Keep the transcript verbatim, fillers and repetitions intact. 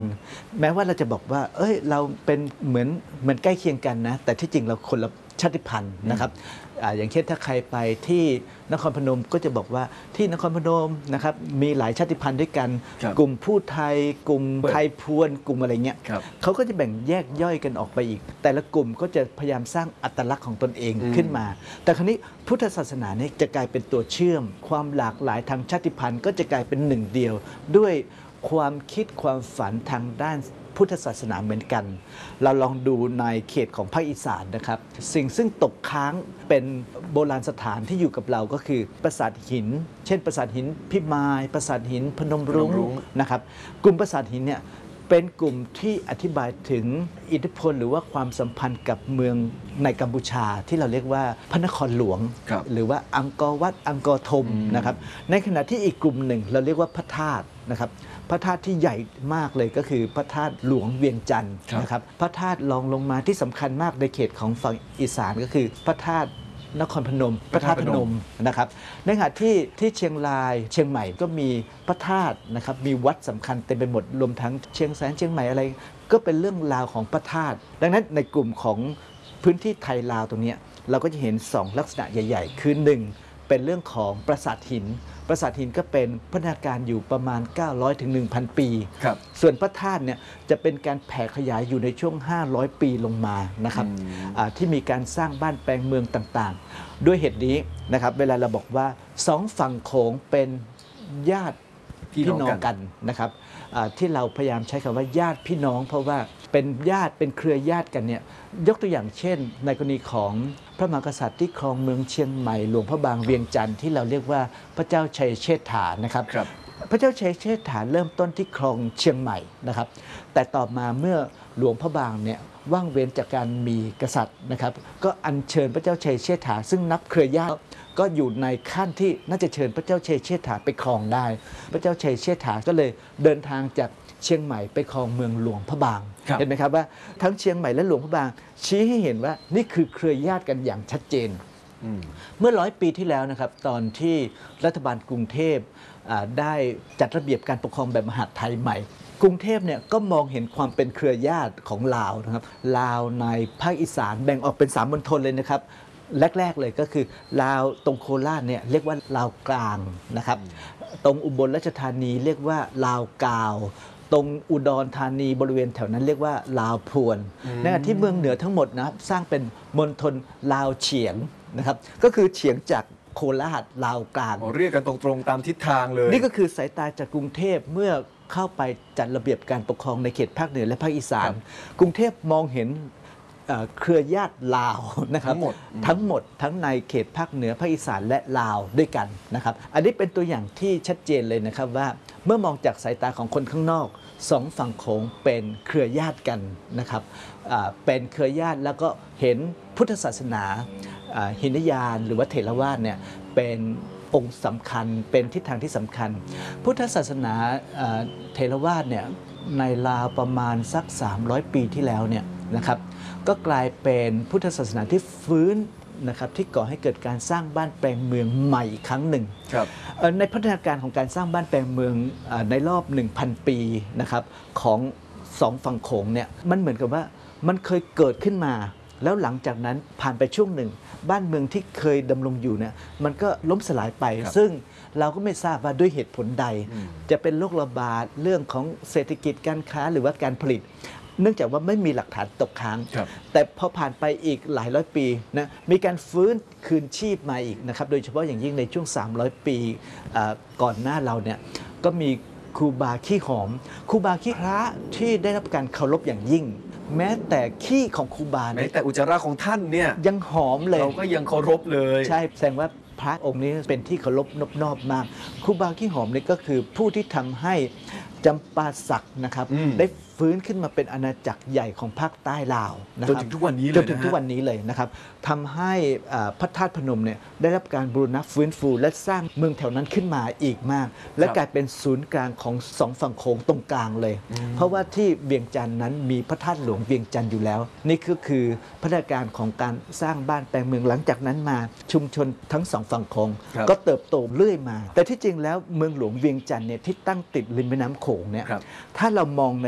แม้ว่าเราจะบอกว่าเอ้ยเราเป็นเหมือนเหมือนใกล้เคียงกันนะแต่ที่จริงเราคนละชาติพันธุ์นะครับออย่างเช่นถ้าใครไปที่นครพนมก็จะบอกว่าที่นครพนมนะครับมีหลายชาติพันธุ์ด้วยกันกลุ่มผู้ไทยกลุ่มไทยพวนกลุ่มอะไรเงี้ยเขาก็จะแบ่งแยกย่อยกันออกไปอีกแต่ละกลุ่มก็จะพยายามสร้างอัตลักษณ์ของตนเองขึ้นมาแต่คราวนี้พุทธศาสนาเนี่ยจะกลายเป็นตัวเชื่อมความหลากหลายทางชาติพันธุ์ก็จะกลายเป็นหนึ่งเดียวด้วยความคิดความฝันทางด้านพุทธศาสนาเหมือนกันเราลองดูในเขตของภาคอีสานนะครับสิ่งซึ่งตกค้างเป็นโบราณสถานที่อยู่กับเราก็คือปราสาทหินเช่นปราสาทหินพิมายปราสาทหินพนมรุ้งนะครับกลุ่มปราสาทหินเนี่ยเป็นกลุ่มที่อธิบายถึงอิทธิพลหรือว่าความสัมพันธ์กับเมืองในกัมพูชาที่เราเรียกว่าพระนครหลวงหรือว่าอังกอร์วัดอังกอร์ธมนะครับในขณะที่อีกกลุ่มหนึ่งเราเรียกว่าพระธาตุนะครับพระธาตุที่ใหญ่มากเลยก็คือพระธาตุหลวงเวียงจันทร์นะครับพระธาตุรองลงมาที่สำคัญมากในเขตของฝั่งอีสานก็คือพระธาตุนครพนมพระธาตุพนมนะครับในขณะที่ที่เชียงรายเชียงใหม่ก็มีพระธาตุนะครับมีวัดสำคัญเต็มไปหมดรวมทั้งเชียงแสนเชียงใหม่อะไรก็เป็นเรื่องราวของพระธาตุดังนั้นในกลุ่มของพื้นที่ไทยลาวตรงนี้เราก็จะเห็นสองลักษณะใหญ่ๆคือหนึ่งเป็นเรื่องของปราสาทหินปราสาทหินก็เป็นพัฒนาการอยู่ประมาณเก้าร้อยถึง หนึ่งพัน ปีส่วนพระธาตุเนี่ยจะเป็นการแผ่ขยายอยู่ในช่วงห้าร้อยปีลงมานะครับที่มีการสร้างบ้านแปลงเมืองต่างๆด้วยเหตุนี้นะครับเวลาเราบอกว่าสองฝั่งโขงเป็นญาติพี่น้องกันนะครับที่เราพยายามใช้คำว่าญาติพี่น้องเพราะว่าเป็นญาติเป็นเครือญาติกันเนี่ยยกตัวอย่างเช่นในกรณีของพระมหากษัตริย์ที่ครองเมืองเชียงใหม่หลวงพระบางเวียงจันทร์ที่เราเรียกว่าพระเจ้าชัยเชษฐานะครับพระเจ้าชัยเชษฐาเริ่มต้นที่ครองเชียงใหม่นะครับแต่ต่อมาเมื่อหลวงพระบางเนี่ยว่างเว้นจากการมีกษัตริย์นะครับก็อัญเชิญพระเจ้าชัยเชษฐาซึ่งนับเครือญาติก็อยู่ในขั้นที่น่าจะเชิญพระเจ้าชัยเชษฐาไปครองได้พระเจ้าชัยเชษฐาก็เลยเดินทางจากเชียงใหม่ไปครองเมืองหลวงพระบางเห็นไหมครับว่าทั้งเชียงใหม่และหลวงพระบางชี้ให้เห็นว่านี่คือเครือญาติกันอย่างชัดเจนเมื่อร้อยปีที่แล้วนะครับตอนที่รัฐบาลกรุงเทพได้จัดระเบียบการปกครองแบบมหาดไทยใหม่กรุงเทพเนี่ยก็มองเห็นความเป็นเครือญาติของลาวนะครับลาวในภาคอีสานแบ่งออกเป็นสามมณฑลเลยนะครับแรกๆเลยก็คือลาวตรงโคราชเนี่ยเรียกว่าลาวกลางนะครับตรงอุบลราชธานีเรียกว่าลาวกาวตรงอุดรธานีบริเวณแถวนั้นเรียกว่าลาวพวนในขณะที่เมืองเหนือทั้งหมดนะครับสร้างเป็นมณฑลลาวเฉียงนะครับก็คือเฉียงจากโคราชลาวกลางเรียกกันตรงๆตามทิศทางเลยนี่ก็คือสายตาจากกรุงเทพเมื่อเข้าไปจัดระเบียบการปกครองในเขตภาคเหนือและภาคอีสานกรุงเทพมองเห็นเครือญาติลาวนะครับทั้งหมดทั้งหมดทั้งในเขตภาคเหนือภาคอีสานและลาวด้วยกันนะครับอันนี้เป็นตัวอย่างที่ชัดเจนเลยนะครับว่าเมื่อมองจากสายตาของคนข้างนอกสองฝั่งโขงเป็นเครือญาติกันนะครับเป็นเครือญาติแล้วก็เห็นพุทธศาสนาหินยานหรือว่าเถรวาทเนี่ยเป็นองค์สำคัญเป็นทิศทางที่สำคัญพุทธศาสนาเถรวาทเนี่ยในลาวประมาณสักสามร้อยปีที่แล้วเนี่ยนะครับก็กลายเป็นพุทธศาสนาที่ฟื้นนะครับที่ก่อให้เกิดการสร้างบ้านแปลงเมืองใหม่อีกครั้งหนึ่งในพัฒนาการของการสร้างบ้านแปลงเมืองในรอบ หนึ่งพัน ปีนะครับของสองฝั่งโขงเนี่ยมันเหมือนกับว่ามันเคยเกิดขึ้นมาแล้วหลังจากนั้นผ่านไปช่วงหนึ่งบ้านเมืองที่เคยดำรงอยู่เนี่ยมันก็ล้มสลายไปซึ่งเราก็ไม่ทราบว่าด้วยเหตุผลใดจะเป็นโรคระบาดเรื่องของเศรษฐกิจการค้าหรือว่าการผลิตเนื่องจากว่าไม่มีหลักฐานตกค้างแต่พอผ่านไปอีกหลายร้อยปีนะมีการฟื้นคืนชีพมาอีกนะครับโดยเฉพาะอย่างยิ่งในช่วงสามร้อยปีก่อนหน้าเราเนี่ยก็มีครูบาขี้หอมครูบาขี้พระที่ได้รับการเคารพอย่างยิ่งแม้แต่ขี้ของครูบาแม้แต่อุจจาระของท่านเนี่ยยังหอมเลยเราก็ยังเคารพเลยใช่แสดงว่าพระองค์นี้เป็นที่เคารพนอบนอบมากครูบาขี้หอมนี่ก็คือผู้ที่ทำให้จำปาสักนะครับได้ฟื้นขึ้นมาเป็นอาณาจักรใหญ่ของภาคใต้ลาวจนถึงทุกวันนี้เลยจนถึงทุกวันนี้เลยนะครับทำให้พระธาตุพนมเนี่ยได้รับการบูรณะฟื้นฟูและสร้างเมืองแถวนั้นขึ้นมาอีกมากและกลายเป็นศูนย์กลางของสองฝั่งโขงตรงกลางเลยเพราะว่าที่เวียงจันทร์นั้นมีพระธาตุหลวงเวียงจันทร์อยู่แล้วนี่ก็คือพัฒนาการของการสร้างบ้านแปลงเมืองหลังจากนั้นมาชุมชนทั้งสองฝั่งโขงก็เติบโตเรื่อยมาแต่ที่จริงแล้วเมืองหลวงเวียงจันทร์เนี่ยที่ตั้งติดริมแม่น้ำโขงเนี่ยถ้าเรามองใน